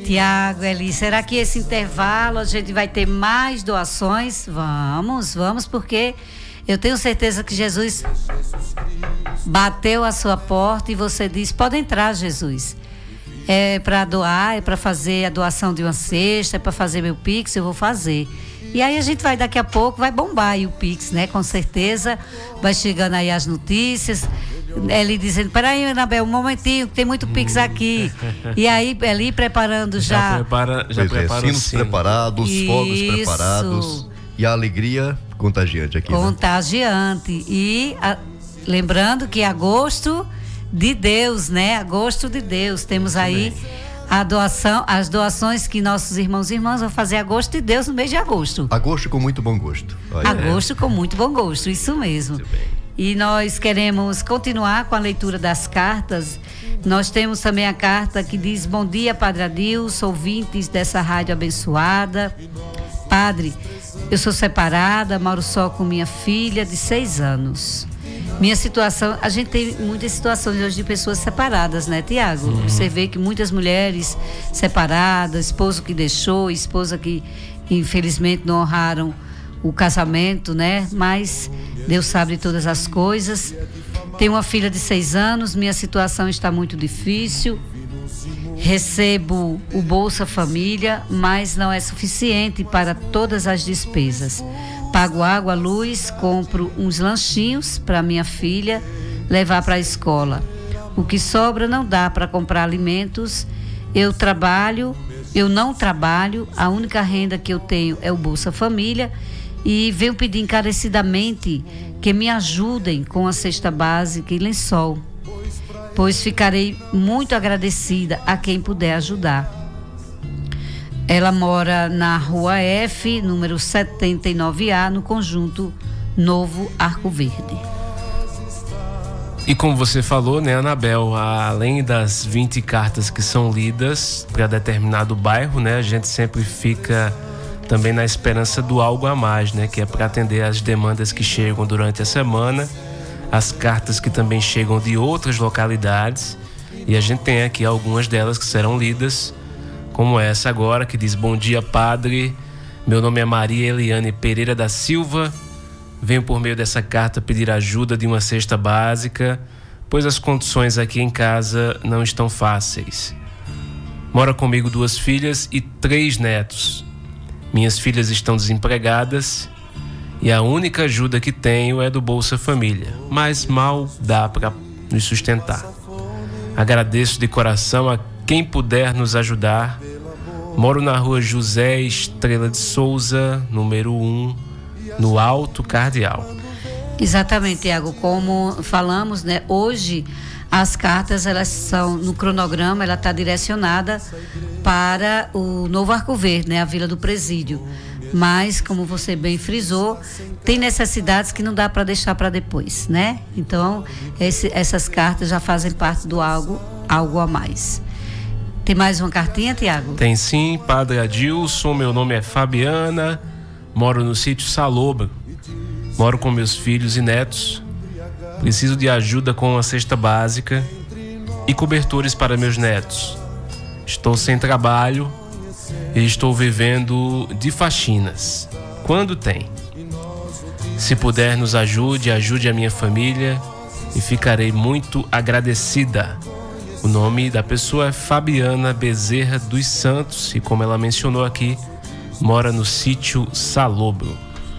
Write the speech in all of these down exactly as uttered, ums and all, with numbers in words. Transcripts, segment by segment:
Tiago, Eli, será que esse intervalo a gente vai ter mais doações? Vamos, vamos, porque eu tenho certeza que Jesus bateu a sua porta e você disse, pode entrar, Jesus. É para doar, é para fazer a doação de uma cesta, é para fazer meu Pix, eu vou fazer. E aí a gente vai daqui a pouco, vai bombar aí o Pix, né? Com certeza, vai chegando aí as notícias. Eli dizendo, peraí, Anabel, um momentinho, que tem muito Pix aqui. E aí, Eli preparando já. Já prepara, já prepara é, sinos sino. preparados, Isso. fogos preparados. E a alegria contagiante aqui. Contagiante. Né? E a, lembrando que agosto de Deus, né? Agosto de Deus. Temos aí a doação, as doações que nossos irmãos e irmãs vão fazer agosto de Deus no mês de agosto. Agosto com muito bom gosto. Olha. Agosto com muito bom gosto, isso mesmo. Muito bem. E nós queremos continuar com a leitura das cartas. Nós temos também a carta que diz: bom dia, Padre Adilson, ouvintes dessa rádio abençoada. Padre, eu sou separada, moro só com minha filha de seis anos. Minha situação, a gente tem muitas situações hoje de pessoas separadas, né, Tiago? Uhum. Você vê que muitas mulheres separadas, esposo que deixou, esposa que infelizmente não honraram o casamento, né? Mas Deus sabe de todas as coisas. Tenho uma filha de seis anos, minha situação está muito difícil. Recebo o Bolsa Família, mas não é suficiente para todas as despesas. Pago água, luz, compro uns lanchinhos para minha filha levar para a escola. O que sobra não dá para comprar alimentos. Eu trabalho, eu não trabalho, a única renda que eu tenho é o Bolsa Família. E venho pedir encarecidamente que me ajudem com a cesta básica e lençol, pois ficarei muito agradecida a quem puder ajudar. Ela mora na Rua F, número setenta e nove A, no conjunto Novo Arco Verde. E como você falou, né, Anabel, além das vinte cartas que são lidas para determinado bairro, né, a gente sempre fica também na esperança do algo a mais, né? Que é para atender as demandas que chegam durante a semana, as cartas que também chegam de outras localidades, e a gente tem aqui algumas delas que serão lidas, como essa agora, que diz: bom dia, Padre, meu nome é Maria Eliane Pereira da Silva, venho por meio dessa carta pedir ajuda de uma cesta básica, pois as condições aqui em casa não estão fáceis. Mora comigo duas filhas e três netos. Minhas filhas estão desempregadas e a única ajuda que tenho é do Bolsa Família, mas mal dá para nos sustentar. Agradeço de coração a quem puder nos ajudar. Moro na rua José Estrela de Souza, número um, no Alto Cardeal. Exatamente, Tiago, como falamos, né? Hoje as cartas, elas são no cronograma, ela está direcionada para o Novo Arco Verde, né? A Vila do Presídio. Mas, como você bem frisou, tem necessidades que não dá para deixar para depois, né? Então, esse, essas cartas já fazem parte do algo, algo a mais. Tem mais uma cartinha, Tiago? Tem sim, Padre Adilson, meu nome é Fabiana, moro no sítio Salobro, moro com meus filhos e netos, preciso de ajuda com uma cesta básica e cobertores para meus netos. Estou sem trabalho e estou vivendo de faxinas. Quando tem? Se puder, nos ajude, ajude a minha família e ficarei muito agradecida. O nome da pessoa é Fabiana Bezerra dos Santos e, como ela mencionou aqui, mora no sítio Salobro.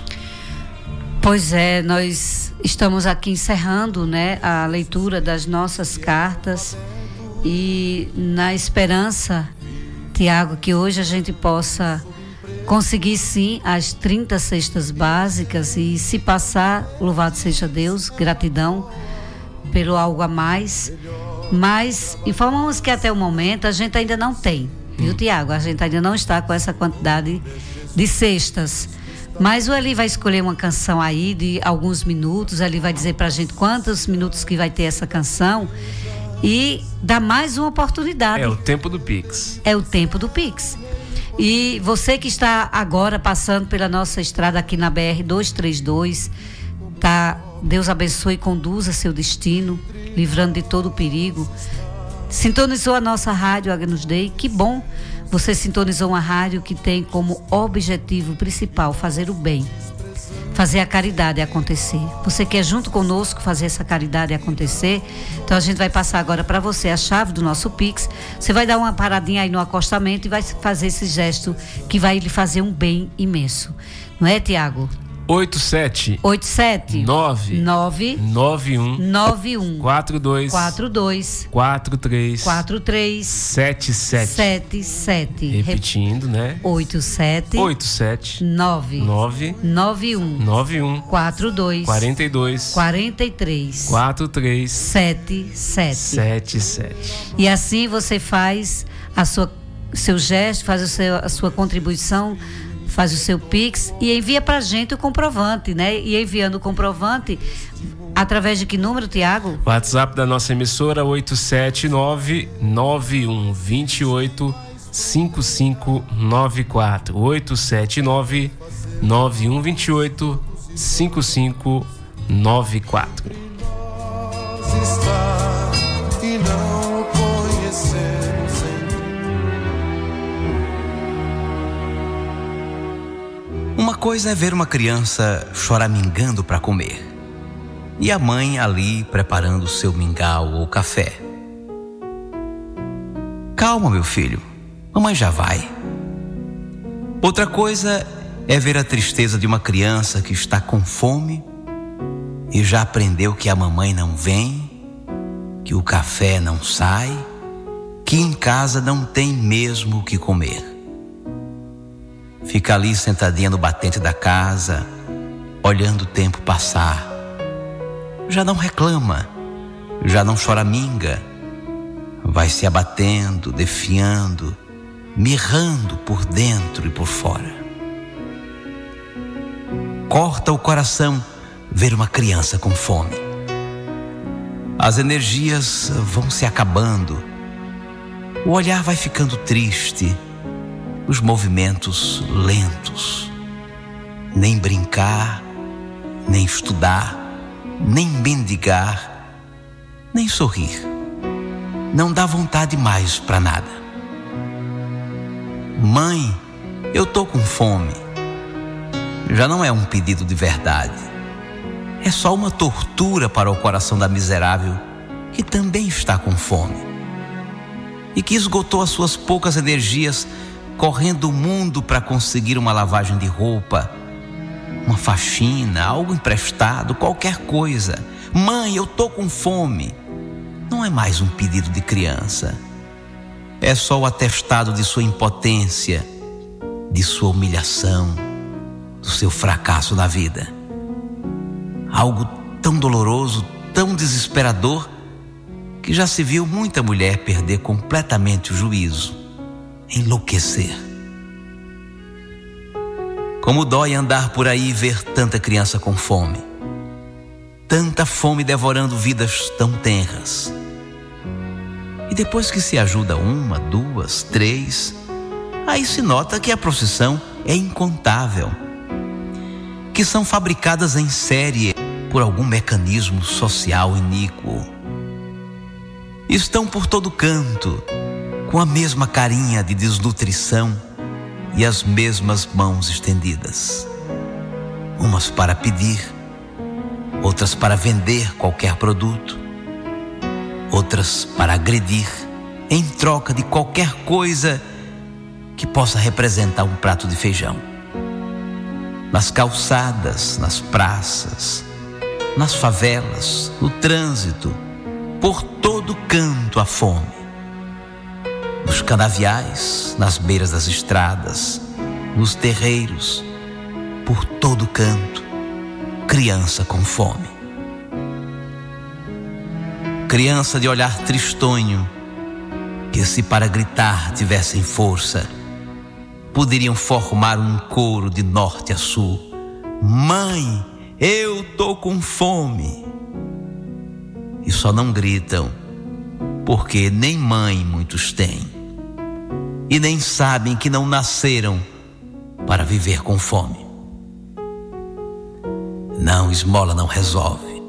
Pois é, nós estamos aqui encerrando, né, a leitura das nossas cartas e na esperança, Tiago, que hoje a gente possa conseguir sim as trinta cestas básicas e, se passar, louvado seja Deus, gratidão pelo algo a mais. Mas informamos que até o momento a gente ainda não tem, viu, Tiago? A gente ainda não está com essa quantidade de cestas. Mas o Eli vai escolher uma canção aí de alguns minutos, ele vai dizer pra gente quantos minutos que vai ter essa canção e dá mais uma oportunidade. É o tempo do Pix. É o tempo do Pix. E você que está agora passando pela nossa estrada aqui na B R duzentos e trinta e dois, tá? Deus abençoe e conduza seu destino, livrando de todo o perigo. Sintonizou a nossa rádio Agnus Dei, que bom. Você sintonizou uma rádio que tem como objetivo principal fazer o bem, fazer a caridade acontecer. Você quer junto conosco fazer essa caridade acontecer? Então a gente vai passar agora para você a chave do nosso Pix. Você vai dar uma paradinha aí no acostamento e vai fazer esse gesto que vai lhe fazer um bem imenso. Não é, Tiago? oito sete oito sete nove nove nove um nove um quatro dois quatro dois quatro três quatro três sete sete sete sete. Repetindo, né? oito sete oito sete nove nove nove um nove um quatro dois quarenta e dois quarenta e três quatro três sete sete. sete sete. E assim você faz a sua seu gesto, faz o seu, a sua contribuição, faz o seu Pix e envia pra gente o comprovante, né? E enviando o comprovante, através de que número, Tiago? WhatsApp da nossa emissora oito sete nove nove um dois oito cinco cinco nove quatro. oito sete nove nove um dois oito cinco cinco nove quatro. E não o conhecemos Uma coisa é ver uma criança choramingando para comer e a mãe ali preparando o seu mingau ou café. Calma, meu filho, mamãe já vai. Outra coisa é ver a tristeza de uma criança que está com fome e já aprendeu que a mamãe não vem, que o café não sai, que em casa não tem mesmo o que comer. Fica ali sentadinha no batente da casa, olhando o tempo passar. Já não reclama, já não choraminga. Vai se abatendo, defiando, mirrando por dentro e por fora. Corta o coração ver uma criança com fome. As energias vão se acabando, o olhar vai ficando triste, os movimentos lentos. Nem brincar, nem estudar, nem mendigar, nem sorrir. Não dá vontade mais para nada. Mãe, eu tô com fome. Já não é um pedido de verdade. É só uma tortura para o coração da miserável que também está com fome e que esgotou as suas poucas energias correndo o mundo para conseguir uma lavagem de roupa, uma faxina, algo emprestado, qualquer coisa. Mãe, eu tô com fome. Não é mais um pedido de criança. É só o atestado de sua impotência, de sua humilhação, do seu fracasso na vida. Algo tão doloroso, tão desesperador, que já se viu muita mulher perder completamente o juízo, enlouquecer. Como dói andar por aí e ver tanta criança com fome. Tanta fome devorando vidas tão tenras. E depois que se ajuda uma, duas, três, aí se nota que a procissão é incontável, que são fabricadas em série por algum mecanismo social iníquo. Estão por todo canto, com a mesma carinha de desnutrição e as mesmas mãos estendidas. Umas para pedir, outras para vender qualquer produto, outras para agredir em troca de qualquer coisa que possa representar um prato de feijão. Nas calçadas, nas praças, nas favelas, no trânsito, por todo canto a fome. Nos canaviais, nas beiras das estradas, nos terreiros, por todo canto, criança com fome. Criança de olhar tristonho, que se para gritar tivessem força, poderiam formar um coro de norte a sul. Mãe, eu tô com fome. E só não gritam, porque nem mãe muitos têm. E nem sabem que não nasceram para viver com fome. Não, esmola não resolve.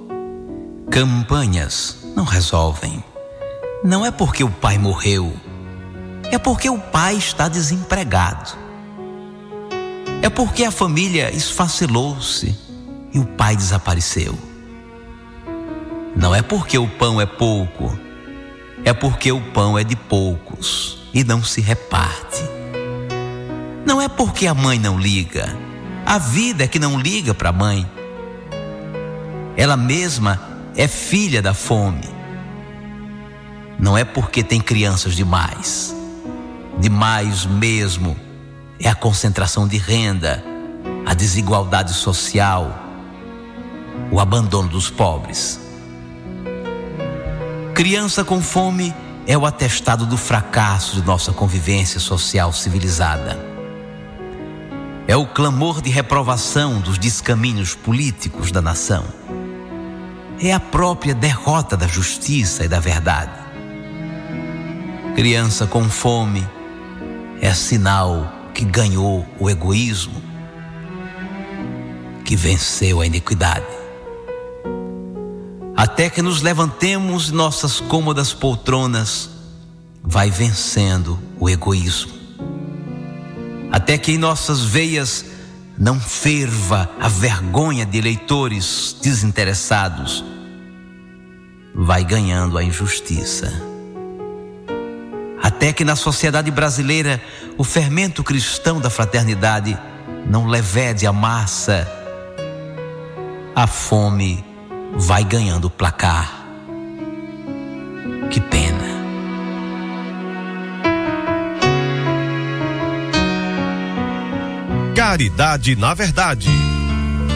Campanhas não resolvem. Não é porque o pai morreu é porque o pai está desempregado. É porque a família esfacelou-se e o pai desapareceu. Não é porque o pão é pouco, é porque o pão é de poucos e não se reparte. Não é porque a mãe não liga, a vida é que não liga para a mãe. Ela mesma é filha da fome. Não é porque tem crianças demais. Demais mesmo é a concentração de renda, a desigualdade social, o abandono dos pobres. Criança com fome é o atestado do fracasso de nossa convivência social civilizada. É o clamor de reprovação dos descaminhos políticos da nação. É a própria derrota da justiça e da verdade. Criança com fome é sinal que ganhou o egoísmo, que venceu a iniquidade. Até que nos levantemos de nossas cômodas poltronas, vai vencendo o egoísmo. Até que em nossas veias não ferva a vergonha de eleitores desinteressados, vai ganhando a injustiça. Até que na sociedade brasileira o fermento cristão da fraternidade não levede a massa, a fome vai ganhando placar. Que pena. Caridade na Verdade.